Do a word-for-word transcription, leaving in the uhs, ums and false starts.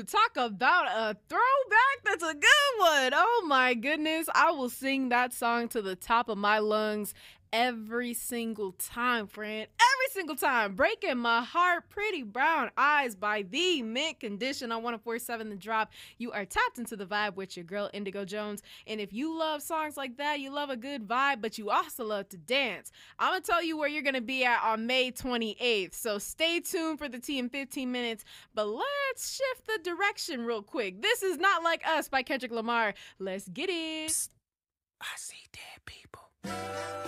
talk about a throwback. That's a good one. Oh my goodness. I will sing that song to the top of my lungs every single time, friend. Every single time. Breaking My Heart, Pretty Brown Eyes by The Mint Condition on one oh four point seven The Drop. You are tapped into the vibe with your girl, Indigo Jones. And if you love songs like that, you love a good vibe, but you also love to dance, I'm going to tell you where you're going to be at on May twenty-eighth. So stay tuned for the tea in fifteen minutes. But let's shift the direction real quick. This is Not Like Us by Kendrick Lamar. Let's get it. Psst. I see dead people.